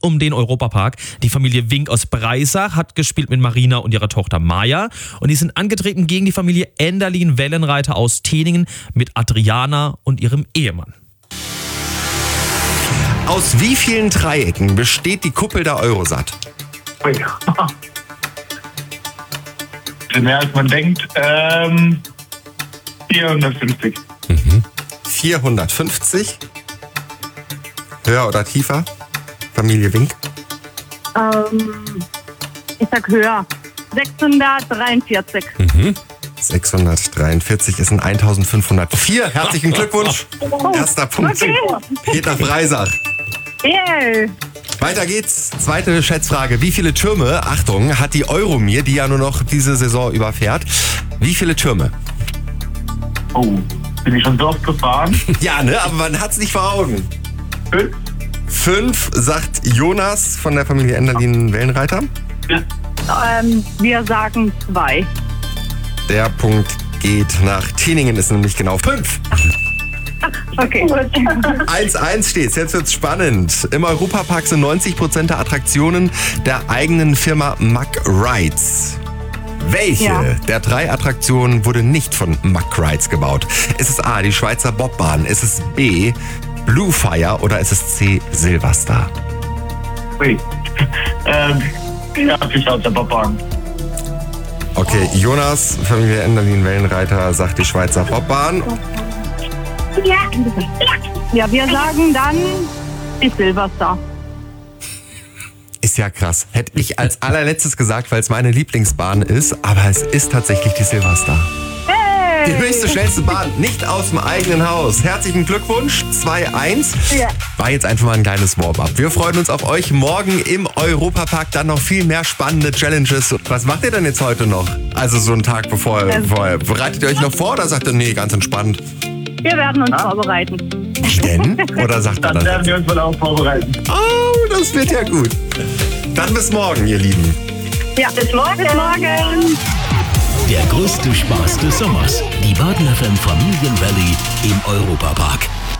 um den Europapark. Die Familie Wink aus Breisach hat gespielt mit Marina und ihrer Tochter Maja. Und die sind angetreten gegen die Familie Enderlin-Wellenreiter aus Teningen mit Adriana und ihrem Ehemann. Aus wie vielen Dreiecken besteht die Kuppel der Eurosat? Mehr als man denkt. 450. 450? Höher oder tiefer? Familie Wink? Ich sag höher. 643. 643 ist ein 1504. Herzlichen Glückwunsch. Erster Punkt. Okay. Peter Breisach. Yeah. Weiter geht's. Zweite Schätzfrage. Wie viele Türme, Achtung, hat die Euromir, die ja nur noch diese Saison überfährt? Wie viele Türme? Oh, bin ich schon so oft gefahren? Ja, ne? Aber man hat's nicht vor Augen. 5? 5, sagt Jonas von der Familie Enderlin-Wellenreiter. Wir sagen 2. Der Punkt geht nach Teningen, ist nämlich genau 5. Okay. 1-1 steht's, jetzt wird's spannend. Im Europapark sind 90% der Attraktionen der eigenen Firma Mack Rides. Welche der 3 Attraktionen wurde nicht von Mack Rides gebaut? Ist es A, die Schweizer Bobbahn? Ist es B, Blue Fire oder ist es C, Silverstar? Ui. Ja, die Schweizer Bobbahn. Okay, Jonas, Familie Enderlin-Wellenreiter, sagt die Schweizer Bobbahn. Ja, wir sagen dann die Silverstar. Ist ja krass. Hätte ich als allerletztes gesagt, weil es meine Lieblingsbahn ist, aber es ist tatsächlich die Silverstar. Hey! Die höchste, schnellste Bahn, nicht aus dem eigenen Haus. Herzlichen Glückwunsch, 2-1. Ja. War jetzt einfach mal ein kleines Warm-up. Wir freuen uns auf euch morgen im Europapark. Dann noch viel mehr spannende Challenges. Was macht ihr denn jetzt heute noch? Also so einen Tag vorher. Bereitet ihr euch noch vor oder sagt ihr, nee, ganz entspannt? Wir werden uns vorbereiten. Wie denn? Oder sagt ihr Dann das? werden wir uns wohl auch vorbereiten. Oh, das wird ja gut. Dann bis morgen, ihr Lieben. Ja, bis morgen. Bis morgen. Der größte Spaß des Sommers. Die Baden FM Familien Valley im Europapark.